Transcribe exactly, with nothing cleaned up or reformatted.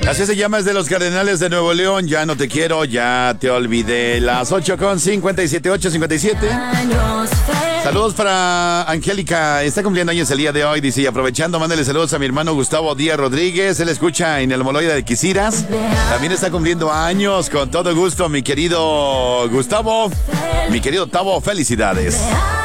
Así se llama, es de los Cardenales de Nuevo León. Ya no te quiero, ya te olvidé. Las ocho con cincuenta y siete, ocho cincuenta y siete. Saludos para Angélica, está cumpliendo años el día de hoy, dice, y aprovechando, mándale saludos a mi hermano Gustavo Díaz Rodríguez, él escucha en el Moloide de Quisiras, también está cumpliendo años, con todo gusto, mi querido Gustavo, mi querido Tavo, felicidades.